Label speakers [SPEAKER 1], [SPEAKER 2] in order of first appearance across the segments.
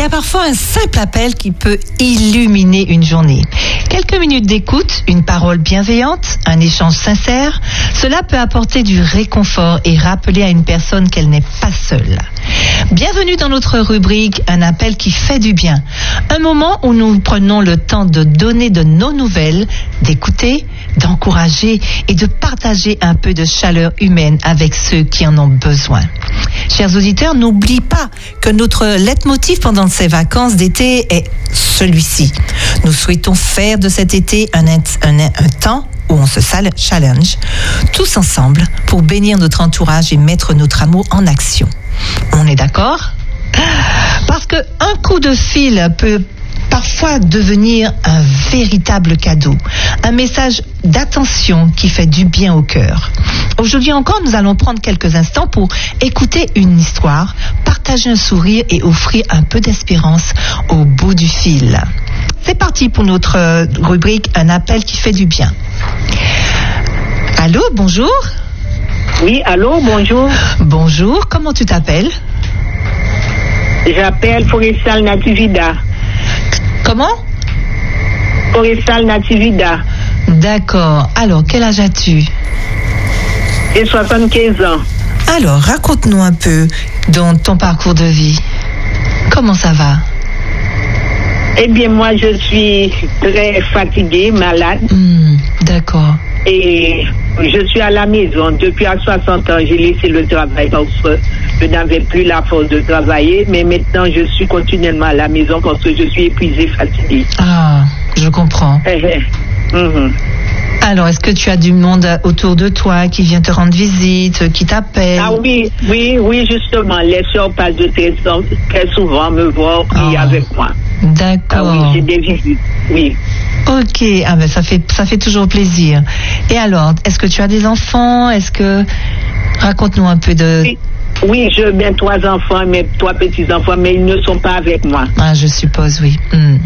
[SPEAKER 1] a parfois un simple appel qui peut illuminer une journée. Quelques minutes d'écoute, une parole bienveillante, un échange sincère, cela peut apporter du réconfort et rappeler à une personne qu'elle n'est pas seule. Bienvenue dans notre rubrique « Un appel qui fait du bien ». Un moment où nous prenons le temps de donner de nos nouvelles, d'écouter, d'encourager et de partager un peu de chaleur humaine avec ceux qui en ont besoin. Chers auditeurs, n'oubliez pas que notre leitmotiv pendant ces vacances d'été est celui-ci. Nous souhaitons faire de cet été un temps où on se challenge tous ensemble pour bénir notre entourage et mettre notre amour en action. On est d'accord? Parce qu'un coup de fil peut parfois devenir un véritable cadeau, un message d'attention qui fait du bien au cœur. Aujourd'hui encore, nous allons prendre quelques instants pour écouter une histoire, partager un sourire et offrir un peu d'espérance au bout du fil. C'est parti pour notre rubrique « Un appel qui fait du bien ». Allô, bonjour.
[SPEAKER 2] Oui, allô, bonjour.
[SPEAKER 1] Bonjour, comment tu t'appelles?
[SPEAKER 2] J'appelle Forestal Nativida.
[SPEAKER 1] Comment?
[SPEAKER 2] Forestal Nativida.
[SPEAKER 1] D'accord. Alors, quel âge as-tu?
[SPEAKER 2] J'ai 75 ans.
[SPEAKER 1] Alors, raconte-nous un peu dans ton parcours de vie. Comment ça va?
[SPEAKER 2] Eh bien, moi, je suis très fatiguée, malade.
[SPEAKER 1] D'accord.
[SPEAKER 2] Et je suis à la maison. Depuis à 60 ans, j'ai laissé le travail parce que je n'avais plus la force de travailler. Mais maintenant, je suis continuellement à la maison parce que je suis épuisée, fatiguée.
[SPEAKER 1] Ah, je comprends. Alors, est-ce que tu as du monde autour de toi qui vient te rendre visite, qui t'appelle?
[SPEAKER 2] Ah oui, justement. Les soeurs passent de très souvent me voir prier avec moi.
[SPEAKER 1] D'accord.
[SPEAKER 2] Ah oui, j'ai des visites, oui.
[SPEAKER 1] Ok, ah ben ça fait toujours plaisir. Et alors, est-ce que tu as des enfants? Raconte-nous un peu de...
[SPEAKER 2] Oui, j'ai bien 3 enfants, mais 3 petits-enfants, mais ils ne sont pas avec moi.
[SPEAKER 1] Ah, je suppose, oui.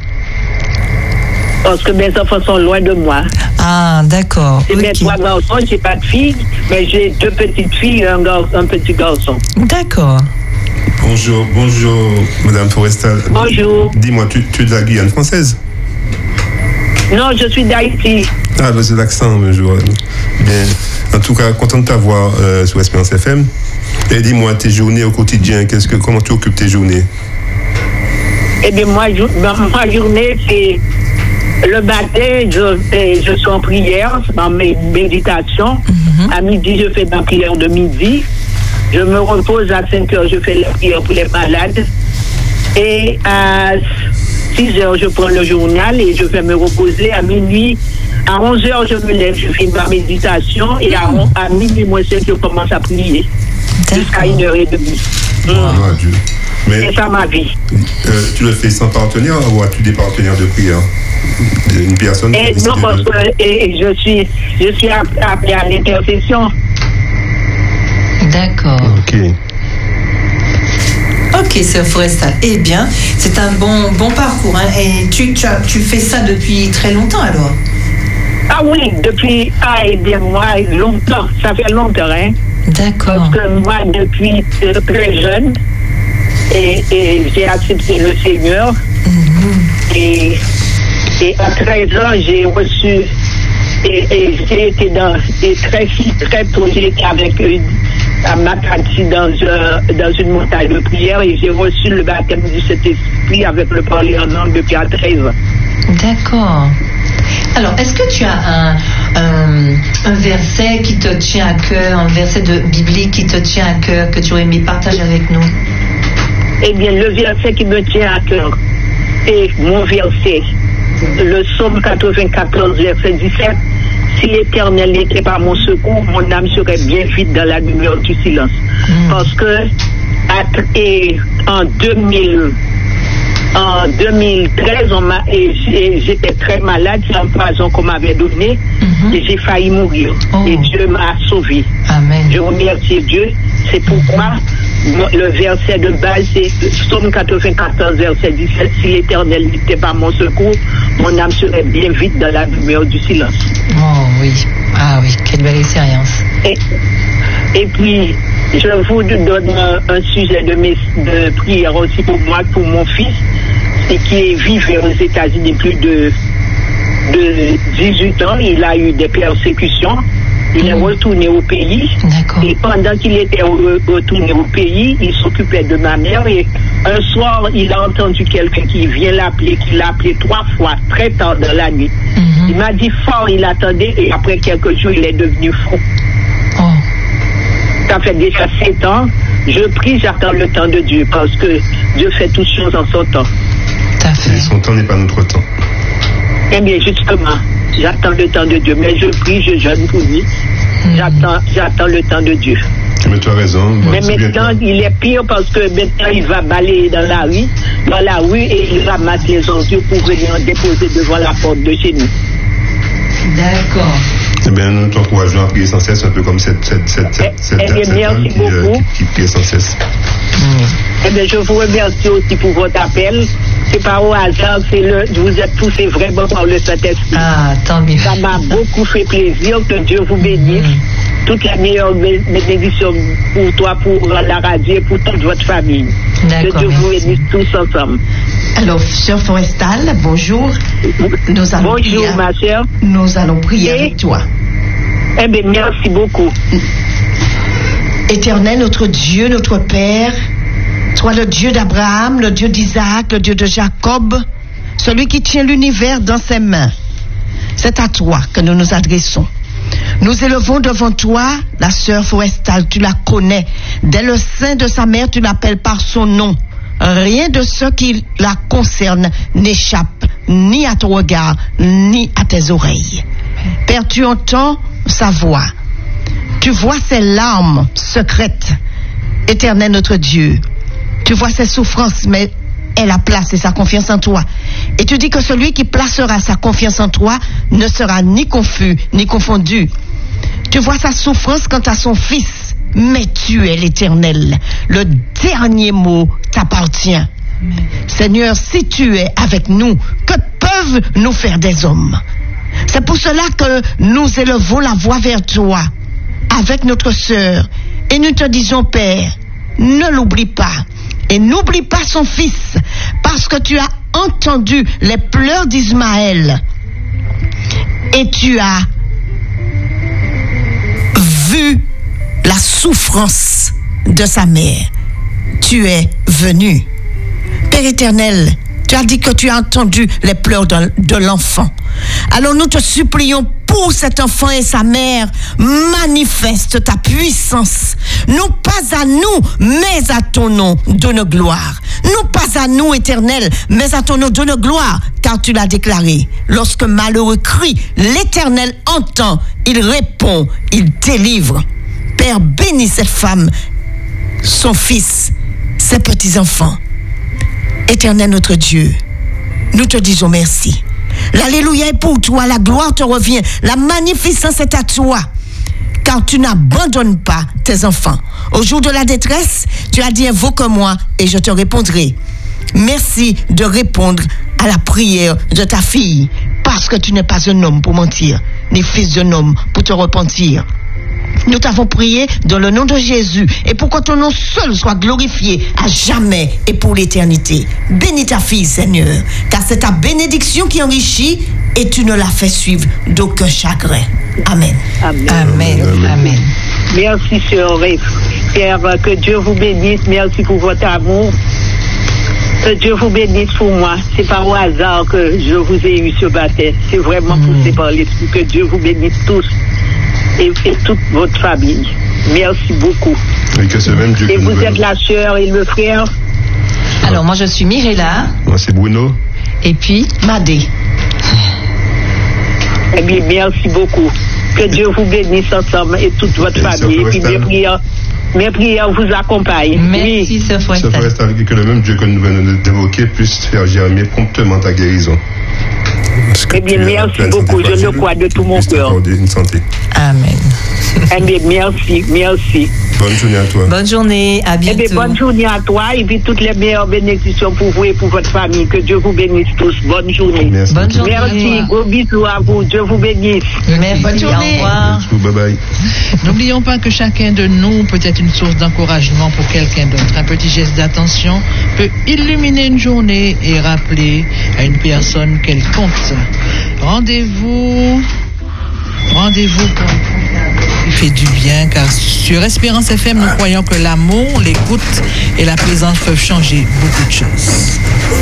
[SPEAKER 2] Parce que mes enfants sont loin de moi.
[SPEAKER 1] Ah, d'accord.
[SPEAKER 2] J'ai mes 3 garçons, j'ai pas de filles, mais j'ai 2 petites filles et un petit garçon.
[SPEAKER 1] D'accord.
[SPEAKER 3] Bonjour, Madame Forestal.
[SPEAKER 2] Bonjour.
[SPEAKER 3] Dis-moi, tu es de la Guyane française?
[SPEAKER 2] Non, je suis d'Haïti.
[SPEAKER 3] Ah, c'est l'accent, mais je vois. Bien. En tout cas, content de t'avoir sur Espérance FM. Et dis-moi, tes journées au quotidien, comment tu occupes tes journées?
[SPEAKER 2] Eh bien, ma journée, c'est le matin, je suis en prière, dans mes méditations. À midi, je fais ma prière de midi. Je me repose à 5 heures, je fais la prière pour les malades. Et à 6 heures, je prends le journal et je vais me reposer. À minuit, à 11 heures, je me lève, je fais ma méditation. Et à minuit moins 5, je commence à prier. Jusqu'à 1h30.
[SPEAKER 3] Dieu. Mais
[SPEAKER 2] c'est ça ma vie.
[SPEAKER 3] Tu le fais sans partenaire ou as-tu des partenaires de prière? Une personne
[SPEAKER 2] non, parce que je suis appelée à l'intercession.
[SPEAKER 1] D'accord. Ok, Sœur Forestal. Eh bien, c'est un bon parcours. Hein. Et tu fais ça depuis très longtemps alors?
[SPEAKER 2] Ah oui, depuis longtemps. Ça fait longtemps, hein.
[SPEAKER 1] D'accord.
[SPEAKER 2] Parce que moi, depuis très jeune, et j'ai accepté le Seigneur. Et à 13 ans, j'ai reçu, et j'ai été très tôt, j'ai été avec à Makati dans une montagne de prière et j'ai reçu le baptême du Saint-Esprit avec le parler en langue depuis à 13 ans.
[SPEAKER 1] D'accord. Alors, est-ce que tu as un verset qui te tient à cœur, un verset biblique qui te tient à cœur, que tu aurais aimé partager avec nous?
[SPEAKER 2] Eh bien, le verset qui me tient à cœur, c'est mon verset, le psaume 94, verset 17. Si l'Éternel n'était pas mon secours, mon âme serait bien vite dans la lumière du silence. Parce que en 2013, j'étais très malade, c'est un poison qu'on m'avait donné, et j'ai failli mourir. Et Dieu m'a sauvé.
[SPEAKER 1] Amen.
[SPEAKER 2] Je remercie Dieu. C'est pourquoi le verset de base, c'est Psaume 94, verset 17. Si l'Éternel n'était pas mon secours, mon âme serait bien vite dans la lumière du silence.
[SPEAKER 1] Oh oui. Ah oui, quelle belle expérience.
[SPEAKER 2] Et puis, je vous donne un sujet de prière aussi pour moi, pour mon fils, et qui est vivant aux États-Unis plus de 18 ans. Il a eu des persécutions. Il est retourné au pays.
[SPEAKER 1] D'accord.
[SPEAKER 2] Et pendant qu'il était retourné au pays, il s'occupait de ma mère. Et un soir, il a entendu quelqu'un qui vient l'appeler, qui l'a appelé 3 fois, très tard dans la nuit. Il m'a dit fort, il attendait, et après quelques jours, il est devenu fou.
[SPEAKER 1] Oh.
[SPEAKER 2] Ça fait déjà 7 ans. Je prie, j'attends le temps de Dieu, parce que Dieu fait toutes choses en son temps.
[SPEAKER 1] Tout à fait.
[SPEAKER 3] Et son temps n'est pas notre temps.
[SPEAKER 2] Eh bien, justement, j'attends le temps de Dieu. Mais je prie, je jeûne pour lui. J'attends le temps de Dieu.
[SPEAKER 3] Mais tu as raison. Bon,
[SPEAKER 2] mais maintenant, il est pire parce que maintenant, il va balayer dans la rue, et il ramasse les ordures pour venir en déposer devant la porte de chez nous.
[SPEAKER 1] D'accord.
[SPEAKER 3] Eh bien, nous t'encourageons à prier sans cesse, un peu comme cette dame qui prie sans cesse.
[SPEAKER 2] Eh bien, je vous remercie aussi pour votre appel. C'est pas au hasard, vous êtes poussés vraiment par le Saint-Esprit.
[SPEAKER 1] Ah, tant mieux.
[SPEAKER 2] Ça m'a beaucoup fait plaisir. Que Dieu vous bénisse. Toutes les meilleures bénédictions pour toi, pour la radio et pour toute votre famille.
[SPEAKER 1] D'accord,
[SPEAKER 2] que Dieu vous bénisse tous ensemble.
[SPEAKER 4] Alors, sœur Forestal, bonjour.
[SPEAKER 2] Bonjour, ma sœur.
[SPEAKER 4] Nous allons prier avec toi.
[SPEAKER 2] Eh bien, merci beaucoup.
[SPEAKER 4] Éternel, notre Dieu, notre Père, toi le Dieu d'Abraham, le Dieu d'Isaac, le Dieu de Jacob, celui qui tient l'univers dans ses mains. C'est à toi que nous nous adressons. Nous élevons devant toi la sœur Forestal, tu la connais. Dès le sein de sa mère, tu l'appelles par son nom. Rien de ce qui la concerne n'échappe ni à ton regard, ni à tes oreilles. Père, tu entends sa voix. Tu vois ses larmes secrètes. Éternel notre Dieu, tu vois ses souffrances, mais elle a placé sa confiance en toi. Et tu dis que celui qui placera sa confiance en toi ne sera ni confus, ni confondu. Tu vois sa souffrance quant à son fils, mais tu es l'Éternel. Le dernier mot t'appartient. Amen. Seigneur, si tu es avec nous, que peuvent nous faire des hommes? C'est pour cela que nous élevons la voix vers toi, avec notre sœur, et nous te disons, Père, ne l'oublie pas, et n'oublie pas son fils, parce que tu as entendu les pleurs d'Ismaël, et tu as vu la souffrance de sa mère. Tu es venu. Père éternel, tu as dit que tu as entendu les pleurs de l'enfant. Alors nous te supplions pour cet enfant et sa mère, manifeste ta puissance. Non pas à nous, mais à ton nom, donne gloire. Non pas à nous, Éternel, mais à ton nom, donne gloire, car tu l'as déclaré. Lorsque malheureux crie, l'Éternel entend, il répond, il délivre. Père, bénis cette femme, son fils, ses petits-enfants. Éternel notre Dieu, nous te disons merci. L'alléluia est pour toi, la gloire te revient, la magnificence est à toi, car tu n'abandonnes pas tes enfants. Au jour de la détresse, tu as dit invoque-moi et je te répondrai. Merci de répondre à la prière de ta fille, parce que tu n'es pas un homme pour mentir, ni fils d'un homme pour te repentir. Nous t'avons prié dans le nom de Jésus et pour que ton nom seul soit glorifié à jamais et pour l'éternité. Bénis ta fille, Seigneur, car c'est ta bénédiction qui enrichit et tu ne la fais suivre d'aucun chagrin. Amen.
[SPEAKER 2] Amen.
[SPEAKER 1] Amen. Amen.
[SPEAKER 2] Merci, sœur Père, que Dieu vous bénisse. Merci pour votre amour. Que Dieu vous bénisse pour moi. C'est pas au hasard que je vous ai eu ce matin. C'est vraiment poussé par l'Esprit. Que Dieu vous bénisse tous. Et toute votre famille. Merci beaucoup.
[SPEAKER 3] Et que ce même Dieu.
[SPEAKER 2] Et vous êtes la sœur et le frère?
[SPEAKER 1] Alors, moi, je suis Mirella.
[SPEAKER 3] Moi, c'est Bruno.
[SPEAKER 1] Et puis,
[SPEAKER 4] Madé.
[SPEAKER 2] Eh bien, merci beaucoup. Que Dieu vous bénisse ensemble et toute votre famille. Et puis, mes prières vous accompagnent.
[SPEAKER 1] Merci, Sœur Forestal.
[SPEAKER 3] Sœur Forestal, que le même Dieu que nous venons d'évoquer puisse faire germer promptement ta guérison.
[SPEAKER 2] Eh bien, merci beaucoup. Je le crois de tout mon cœur.
[SPEAKER 3] Une santé.
[SPEAKER 1] Amen.
[SPEAKER 2] Eh bien, merci.
[SPEAKER 3] Bonne journée à toi.
[SPEAKER 1] Bonne journée, à bientôt.
[SPEAKER 2] Eh bien, bonne journée à toi et puis toutes les meilleures bénédictions pour vous et pour votre famille. Que Dieu vous bénisse tous. Bonne journée.
[SPEAKER 3] Merci.
[SPEAKER 1] Bonne journée.
[SPEAKER 2] Merci. Gros bisous à vous. Dieu vous bénisse.
[SPEAKER 1] Merci.
[SPEAKER 4] Bonne journée.
[SPEAKER 1] Au revoir.
[SPEAKER 3] Bye bye.
[SPEAKER 5] N'oublions pas que chacun de nous peut être une source d'encouragement pour quelqu'un d'autre. Un petit geste d'attention peut illuminer une journée et rappeler à une personne qu'elle compte. Rendez-vous pour qui fait du bien, car sur Espérance FM, nous croyons que l'amour, l'écoute et la présence peuvent changer beaucoup de choses.